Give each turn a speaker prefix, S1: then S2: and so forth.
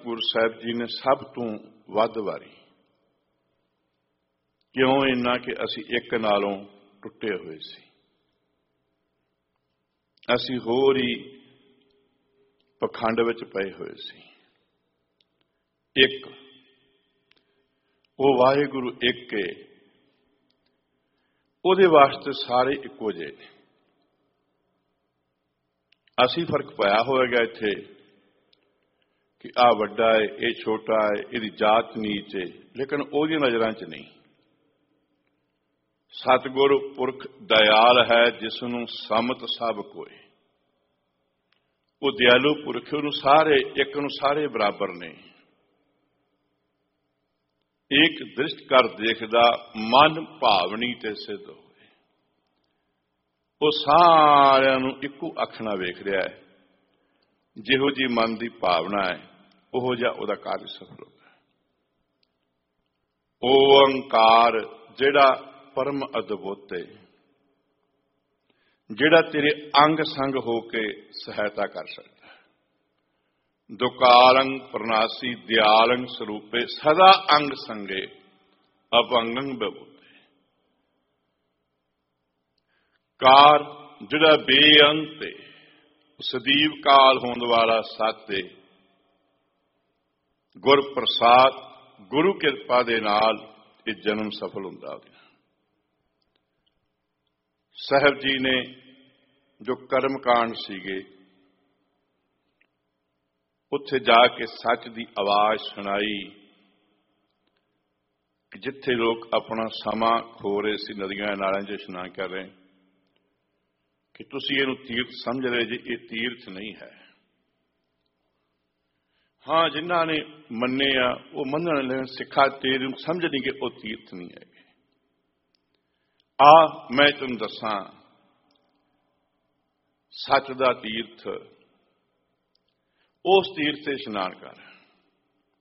S1: गुरु साहिब जी ने सब तो वध वारी क्यों इन्ना कि असी एक नालों टुटे हुए सी, असी होर ही पखंड विच पए हुए सी। एक वो वाहिगुरु एक है, उहदे वास्ते सारे इक्को जे ने। असी फर्क पाया होएगा इत्थे कि आ वड्डा है, ये छोटा है, इहदी जात नीच है, लेकिन उहदी नज़रां च नहीं। सतगुर पुरख दयाल है, जिसनों समत सब कोय। वो दयालु पुरख, उहनूं सारे एक नूं सारे बराबर ने। एक दृष्ट कर देखदा मन भावनी ते सिद्ध होए। वो सारिआं नूं इक्को अख नाल वेख रहा है। जिहो जी मन की भावना है उहो जिहा उहदा कार्य सफल होता है। ओंकार जिहड़ा परम अद्भुत है, जिहड़ा तेरे अंग संग होके सहायता कर सकता है। दुकालंग प्रनासी दयालंग स्वरूपे सदा अंग संगे अपंगंग बबूते। कार जिहड़ा बेअंत है, सदीव काल होने वाला सत्य, गुर प्रसाद गुरु कृपा दे नाल ये जन्म सफल हुंदा। साहब जी ने जो कर्मकांड सीगे, उत्थे जाके सच की आवाज सुनाई कि जिथे लोग अपना समा खो रहे सी, नदियां नालों च इशनान कर रहे, कि तुसीं इहनूं तीर्थ समझ रहे जी, ये तीर्थ नहीं है। हाँ, जिन्हां ने मन्ने आ वो मनण, लेकिन सिखा तेरे समझ नहीं कि वो तीर्थ नहीं है। आ मैं तुम दसा सच दा तीर्थ, उस तीर्थ से इशनान कर।